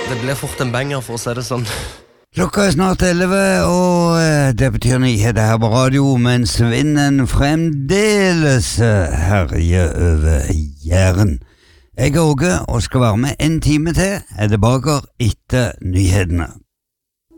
Det ble fort en banger, for å si det sånn. Klokka snart 11, og det betyr nyheter her på radio, mens vinden fremdeles herjer over Jæren. Jeg er Åge, og skal være med en time til, tilbake etter nyhetene.